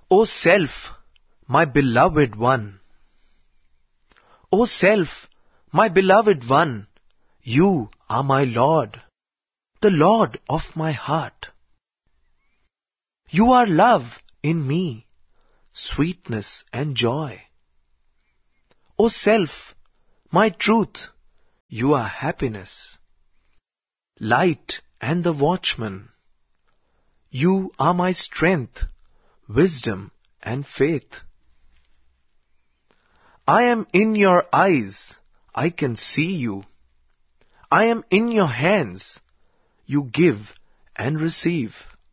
O Self, my beloved one. O Self, my beloved one, you are my Lord, the Lord of my heart. You are love in me, sweetness and joy. O Self, my truth, you are happiness, light and the watchman. You are my strength, wisdom and faith. I am in your eyes, I can see you. I am in your hands, you give and receive.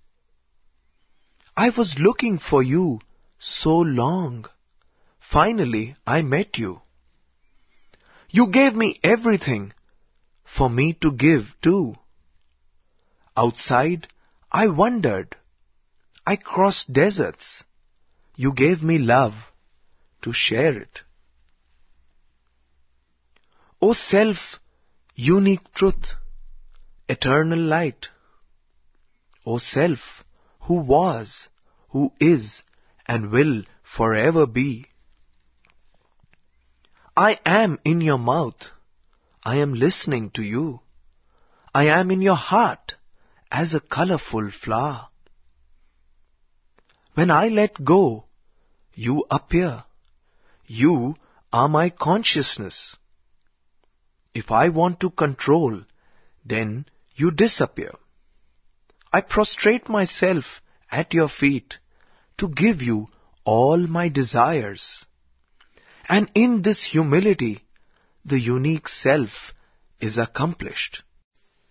I was looking for you so long. Finally, I met you. You gave me everything for me to give too. Outside, I wandered. I crossed deserts. You gave me love to share it. O Self, unique truth, eternal light. O Self, who was, who is, and will forever be. I am in your mouth. I am listening to you. I am in your heart as a colorful flower. When I let go, you appear. You are my consciousness. If I want to control, then you disappear. I prostrate myself at your feet to give you all my desires. And in this humility, the unique self is accomplished.